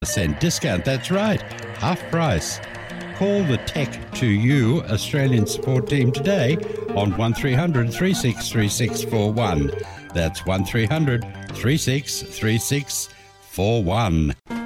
cent discount. That's right, half price. Call the Tech to You Australian support team today on 1300 363641. That's 1300 363641.